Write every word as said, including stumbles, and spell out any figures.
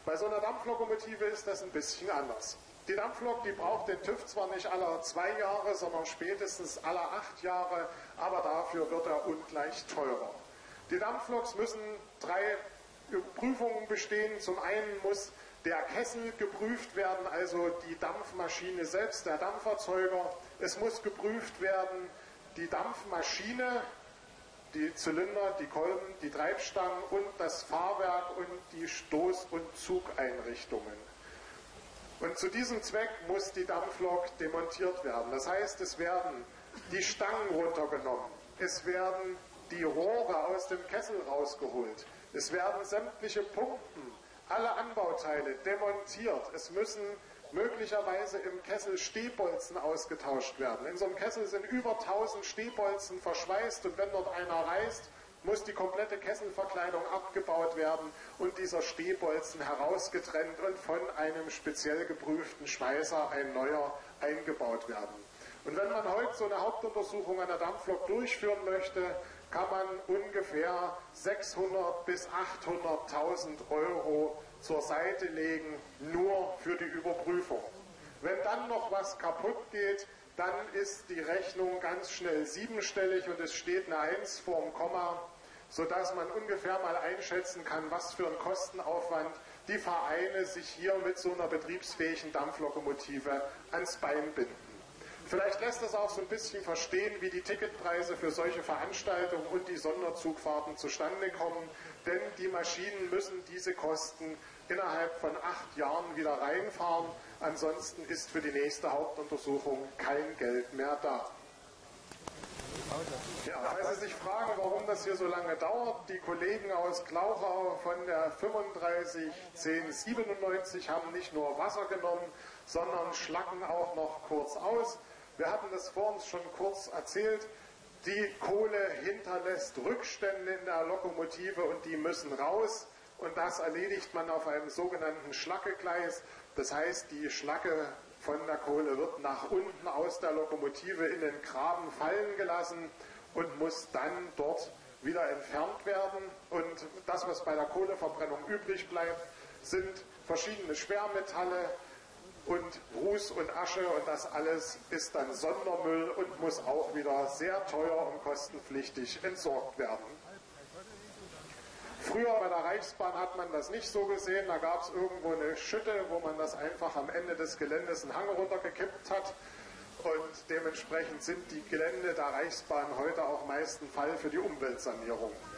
Bei so einer Dampflokomotive ist das ein bisschen anders. Die Dampflok, die braucht den TÜV zwar nicht alle zwei Jahre, sondern spätestens alle acht Jahre, aber dafür wird er ungleich teurer. Die Dampfloks müssen drei Prüfungen bestehen. Zum einen muss der Kessel geprüft werden, also die Dampfmaschine selbst, der Dampferzeuger. Es muss geprüft werden, die Dampfmaschine, die Zylinder, die Kolben, die Treibstangen und das Fahrwerk und die Stoß- und Zugeinrichtungen. Und zu diesem Zweck muss die Dampflok demontiert werden. Das heißt, es werden die Stangen runtergenommen, es werden die Rohre aus dem Kessel rausgeholt, es werden sämtliche Pumpen, alle Anbauteile demontiert, es müssen möglicherweise im Kessel Stehbolzen ausgetauscht werden. In so einem Kessel sind über tausend Stehbolzen verschweißt und wenn dort einer reißt, muss die komplette Kesselverkleidung abgebaut werden und dieser Stehbolzen herausgetrennt und von einem speziell geprüften Schweißer ein neuer eingebaut werden. Und wenn man heute so eine Hauptuntersuchung an der Dampflok durchführen möchte, kann man ungefähr sechshundert bis achthunderttausend Euro zur Seite legen, nur für die Überprüfung. Wenn dann noch was kaputt geht, dann ist die Rechnung ganz schnell siebenstellig und es steht eine Eins vorm Komma, sodass man ungefähr mal einschätzen kann, was für ein Kostenaufwand die Vereine sich hier mit so einer betriebsfähigen Dampflokomotive ans Bein binden. Vielleicht lässt das auch so ein bisschen verstehen, wie die Ticketpreise für solche Veranstaltungen und die Sonderzugfahrten zustande kommen, denn die Maschinen müssen diese Kosten innerhalb von acht Jahren wieder reinfahren, ansonsten ist für die nächste Hauptuntersuchung kein Geld mehr da. Ja, falls Sie sich fragen, warum das hier so lange dauert, die Kollegen aus Glauchau von der fünfunddreißig zehn siebenundneunzig haben nicht nur Wasser genommen, sondern schlacken auch noch kurz aus. Wir hatten das vor uns schon kurz erzählt. Die Kohle hinterlässt Rückstände in der Lokomotive und die müssen raus. Und das erledigt man auf einem sogenannten Schlackegleis. Das heißt, die Schlacke von der Kohle wird nach unten aus der Lokomotive in den Graben fallen gelassen und muss dann dort wieder entfernt werden. Und das, was bei der Kohleverbrennung übrig bleibt, sind verschiedene Schwermetalle und Ruß und Asche und das alles ist dann Sondermüll und muss auch wieder sehr teuer und kostenpflichtig entsorgt werden. Früher bei der Reichsbahn hat man das nicht so gesehen, da gab es irgendwo eine Schütte, wo man das einfach am Ende des Geländes einen Hang runtergekippt hat und dementsprechend sind die Gelände der Reichsbahn heute auch meist ein Fall für die Umweltsanierung.